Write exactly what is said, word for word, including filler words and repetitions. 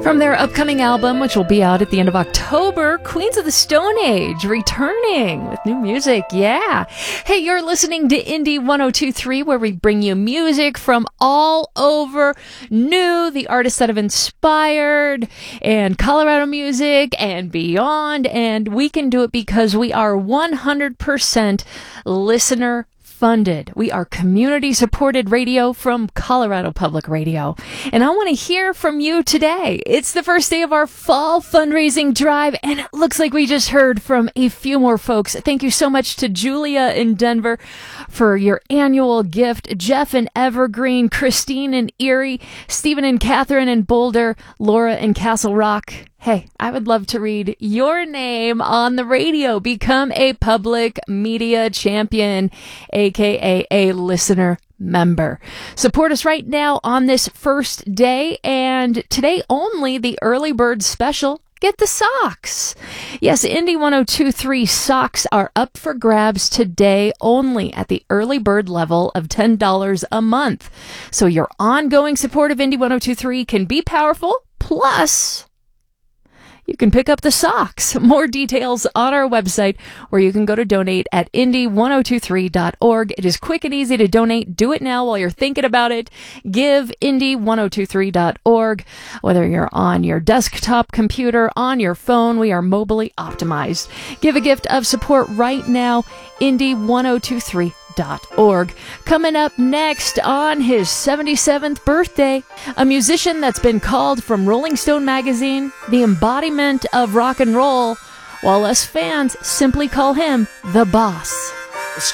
From their upcoming album, which will be out at the end of October, Queens of the Stone Age returning with new music. Yeah. Hey, you're listening to Indie one oh two point three, where we bring you music from all over, new, the artists that have inspired, and Colorado music and beyond. And we can do it because we are one hundred percent listener funded. We are community supported radio from Colorado Public Radio. And I want to hear from you today. It's the first day of our fall fundraising drive, and it looks like we just heard from a few more folks. Thank you so much to Julia in Denver for your annual gift, Jeff in Evergreen, Christine in Erie, Stephen and Catherine in Boulder, Laura in Castle Rock. Hey, I would love to read your name on the radio. Become a public media champion, aka a listener member. Support us right now on this first day, and today only the early bird special. Get the socks. Yes, Indie one oh two point three socks are up for grabs today only at the early bird level of ten dollars a month. So your ongoing support of Indie one oh two point three can be powerful, plus you can pick up the socks. More details on our website, where you can go to donate at indie one oh two three dot org. It is quick and easy to donate. Do it now while you're thinking about it. Give indie one oh two three dot org. Whether you're on your desktop computer, on your phone, we are mobily optimized. Give a gift of support right now. indie one oh two three dot org. Coming up next on his seventy-seventh birthday, a musician that's been called from Rolling Stone magazine the embodiment of rock and roll, while us fans simply call him the boss.